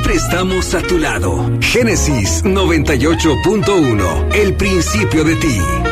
siempre estamos a tu lado. Génesis 98.1, el principio de ti.